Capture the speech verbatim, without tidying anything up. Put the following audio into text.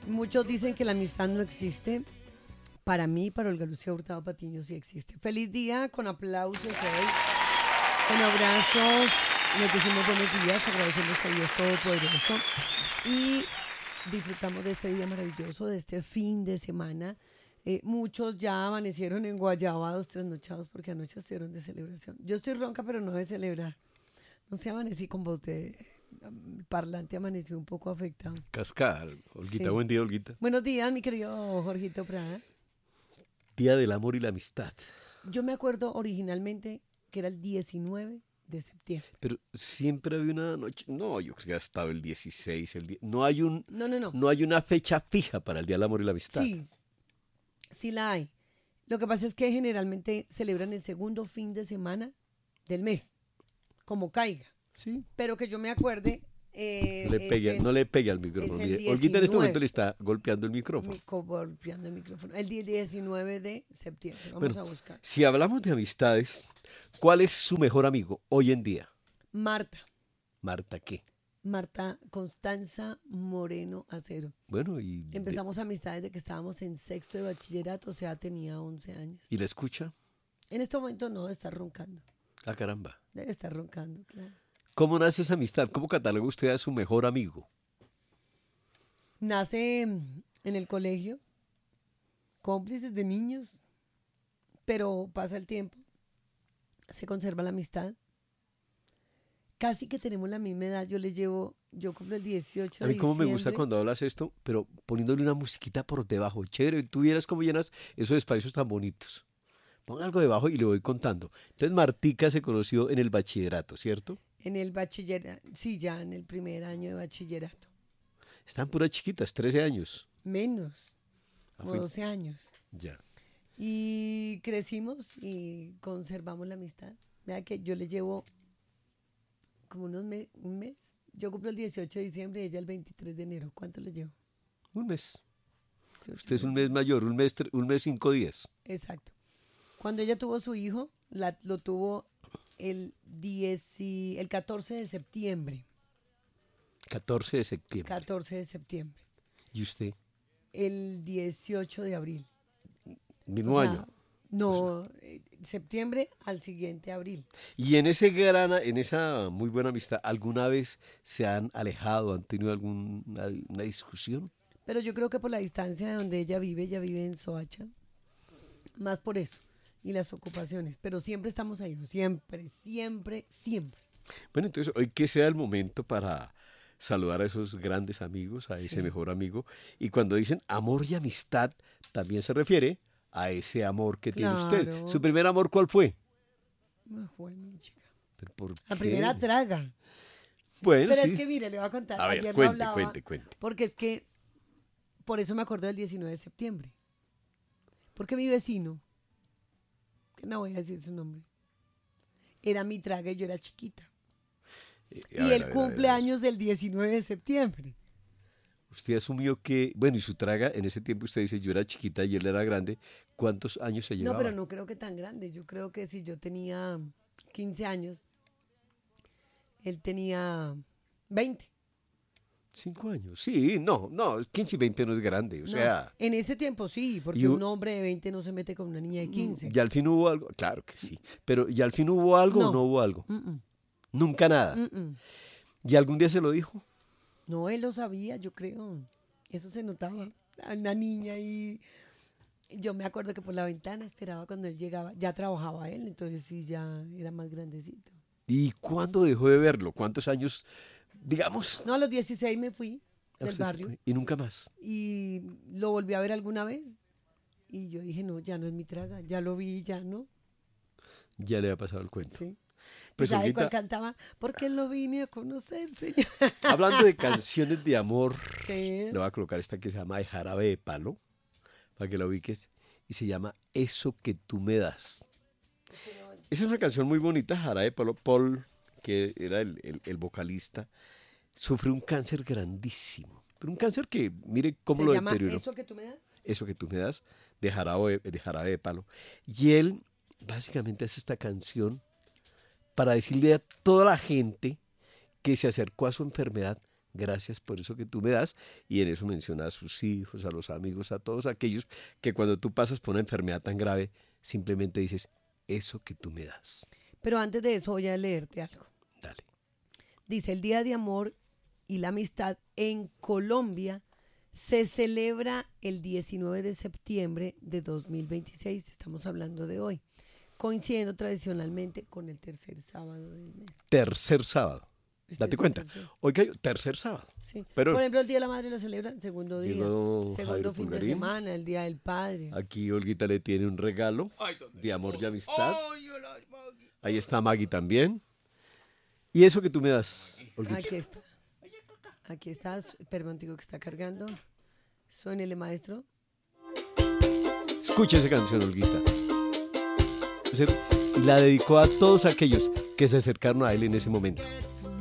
Muchos dicen que la amistad no existe. Para mí, para Olga Lucía Hurtado Patiño sí existe. Feliz día, con aplausos hoy, con abrazos. Les decimos buenos días, agradecemos a Dios Todopoderoso. Y disfrutamos de este día maravilloso, de este fin de semana. Eh, muchos ya amanecieron enguayabados, trasnochados, porque anoche estuvieron de celebración. Yo estoy ronca, pero no de celebrar. No sé, amanecí con voz de... El parlante amaneció un poco afectado. Cascada, Olguita, sí. Buen día, Olguita. Buenos días, mi querido Jorgito Prada. Día del amor y la amistad. Yo me acuerdo originalmente que era el diecinueve de septiembre. Pero siempre había una noche, no, yo creo que ha estado el dieciséis, el die... no hay un, no, no, no. no hay una fecha fija para el Día del Amor y la Amistad. Sí, sí la hay. Lo que pasa es que generalmente celebran el segundo fin de semana del mes, como caiga. Sí. Pero que yo me acuerde. Eh, no, le pegue, el, no le pegue al micrófono. Olguita en este momento le está golpeando el micrófono. Mi, golpeando el micrófono. El día diecinueve de septiembre. Vamos bueno, a buscar. Si hablamos de amistades, ¿cuál es su mejor amigo hoy en día? Marta. ¿Marta qué? Marta Constanza Moreno Acero. Bueno, y... Empezamos de... amistades desde que estábamos en sexto de bachillerato, o sea, tenía once años. ¿Y la escucha? En este momento no, está roncando. Ah, caramba. Debe estar roncando, claro. ¿Cómo nace esa amistad? ¿Cómo cataloga usted a su mejor amigo? Nace en el colegio, cómplices de niños, pero pasa el tiempo, se conserva la amistad. Casi que tenemos la misma edad, yo les llevo, yo cumplo el dieciocho de diciembre. A mí como me gusta cuando hablas esto, pero poniéndole una musiquita por debajo, chévere, tú vieras cómo llenas esos espacios tan bonitos. Ponga algo debajo y le voy contando. Entonces Martica se conoció en el bachillerato, ¿cierto? En el bachillerato, sí, ya en el primer año de bachillerato. Están puras chiquitas, trece años. Menos, como doce años. Ya. Y crecimos y conservamos la amistad. Vea que yo le llevo como unos me un mes. Yo cumplo el dieciocho de diciembre y ella el veintitrés de enero. ¿Cuánto le llevo? Un mes. Sí, usted es un mes mayor, un mes, un mes cinco días. Exacto. Cuando ella tuvo su hijo, la, lo tuvo el, diez, el catorce de septiembre. catorce de septiembre. catorce de septiembre. ¿Y usted? El dieciocho de abril. ¿Mismo o sea, año? No, o sea, septiembre al siguiente abril. Y en ese gran, en esa muy buena amistad, ¿alguna vez se han alejado, han tenido alguna una discusión? Pero yo creo que por la distancia de donde ella vive, ella vive en Soacha, más por eso. Y las ocupaciones, pero siempre estamos ahí, siempre, siempre, siempre. Bueno, entonces hoy que sea el momento para saludar a esos grandes amigos, a ese sí. mejor amigo, y cuando dicen amor y amistad, también se refiere a ese amor que claro. tiene usted. ¿Su primer amor cuál fue? No fue mi chica. ¿Pero por La qué? primera traga. Bueno, pero sí. es que mire, le voy a contar, a ver, ayer cuente, lo hablaba, cuente, cuente. Porque es que, por eso me acuerdo del diecinueve de septiembre, porque mi vecino, que no voy a decir su nombre, era mi traga y yo era chiquita. Eh, y ver, el ver, cumpleaños del diecinueve de septiembre. Usted asumió que, bueno, y su traga, en ese tiempo usted dice, yo era chiquita y él era grande. ¿Cuántos años se llevaba? No, pero no creo que tan grande. Yo creo que si yo tenía quince años, él tenía veinte. Cinco años, sí, no, no, quince y veinte no es grande, o no, sea... En ese tiempo sí, porque y, un hombre de veinte no se mete con una niña de quince. ¿Y al fin hubo algo? Claro que sí, pero ¿y al fin hubo algo no. o no hubo algo? Mm -mm. Nunca nada. Mm -mm. ¿Y algún día se lo dijo? No, él lo sabía, yo creo, eso se notaba, una niña y... Yo me acuerdo que por la ventana esperaba cuando él llegaba, ya trabajaba él, entonces sí, ya era más grandecito. ¿Y cuándo dejó de verlo? ¿Cuántos años, digamos? No, a los dieciséis me fui del barrio. ¿Y nunca más? Y lo volví a ver alguna vez y yo dije, no, ya no es mi traga, ya lo vi, ya no. Ya le ha pasado el cuento. Sí. Pues, ¿sabe cuál cantaba? Porque lo vine a conocer, señor. Hablando de canciones de amor, sí. le voy a colocar esta que se llama El Jarabe de Palo, para que la ubiques, y se llama Eso que tú me das. Esa es una canción muy bonita, Jarabe de Palo. Paul, que era el, el, el vocalista, sufre un cáncer grandísimo, pero un cáncer que, mire cómo lo deterioró. ¿Se llama Eso que tú me das? Eso que tú me das, de Jarabe, de Jarabe de Palo. Y él básicamente hace esta canción para decirle a toda la gente que se acercó a su enfermedad, Gracias por eso que tú me das. Y en eso menciona a sus hijos, a los amigos, a todos aquellos que cuando tú pasas por una enfermedad tan grave, simplemente dices, eso que tú me das. Pero antes de eso voy a leerte algo. Dale. Dice, el Día de Amor y la Amistad en Colombia se celebra el diecinueve de septiembre de dos mil veintiséis. Estamos hablando de hoy, coincidiendo tradicionalmente con el tercer sábado del mes. Tercer sábado. Este Date es el cuenta. tercer. Hoy que hay tercer sábado. Sí. Pero Por ejemplo, el Día de la Madre lo celebran segundo día, Llegó segundo Jairo fin de Pulgarín. semana, el Día del Padre. aquí Olguita le tiene un regalo de amor y amistad. Ahí está Maggie también. ¿Y eso que tú me das, Olguita? Aquí está. Aquí está. Espera un que está cargando. Suénele, maestro. Escucha esa canción, Olguita. Se- La dedicó a todos aquellos que se acercaron a él en ese momento.